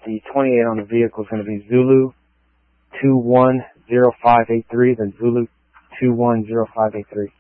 The 28 on the vehicle is going to be Zulu 210583, then Zulu 210583.